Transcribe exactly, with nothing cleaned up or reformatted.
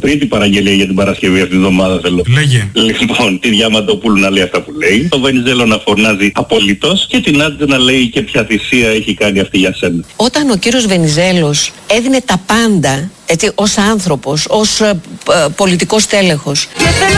Τρίτη παραγγελία για την Παρασκευή αυτή τη εβδομάδα θέλω. Λέγε. Λοιπόν, τη Διαμαντοπούλου να λέει αυτά που λέει, το Βενιζέλο να φωνάζει απολύτως και την Άντζε να λέει και ποια θυσία έχει κάνει αυτή για σένα. Όταν ο κύριος Βενιζέλος έδινε τα πάντα, έτσι, ως άνθρωπος, ως ε, ε, πολιτικός τέλεχος.